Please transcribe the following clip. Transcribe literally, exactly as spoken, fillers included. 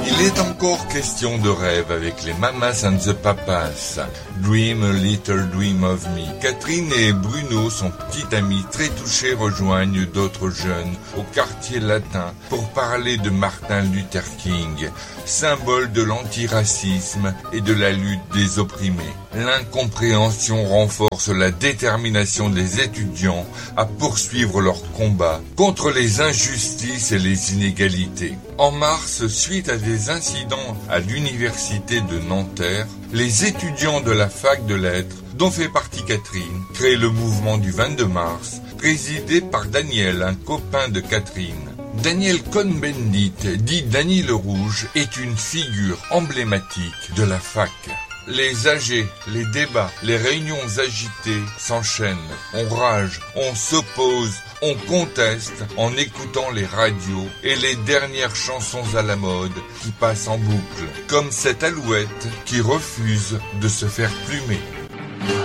Il est encore question de rêve avec les Mamas and the Papas. Dream a little dream of me. Catherine et Bruno, son petit ami très touché, rejoignent d'autres jeunes au quartier latin pour parler de Martin Luther King, symbole de l'antiracisme et de la lutte des opprimés. L'incompréhension renforce la détermination des étudiants à poursuivre leur combat contre les injustices et les inégalités. En mars, suite à des incidents à l'université de Nanterre, les étudiants de la fac de lettres, dont fait partie Catherine, créent le mouvement du vingt-deux mars, présidé par Daniel, un copain de Catherine. Daniel Cohn-Bendit, dit Dany le Rouge, est une figure emblématique de la fac. Les A G, les débats, les réunions agitées s'enchaînent. On rage, on s'oppose, on conteste en écoutant les radios et les dernières chansons à la mode qui passent en boucle. Comme cette alouette qui refuse de se faire plumer.